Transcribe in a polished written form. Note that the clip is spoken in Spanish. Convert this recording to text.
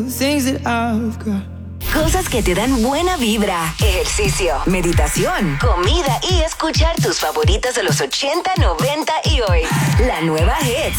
things that I've got. Cosas que te dan buena vibra, ejercicio, meditación, comida y escuchar tus favoritas de los 80, 90 y hoy. La nueva Hits.